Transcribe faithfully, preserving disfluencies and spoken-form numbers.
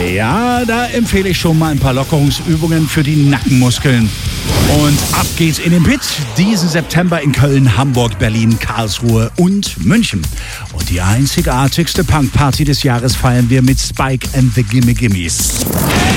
Ja, da empfehle ich schon mal ein paar Lockerungsübungen für die Nackenmuskeln. Und ab geht's in den Pit. Diesen September in Köln, Hamburg, Berlin, Karlsruhe und München. Und die einzigartigste Punkparty des Jahres feiern wir mit Spike and the Gimme Gimmes.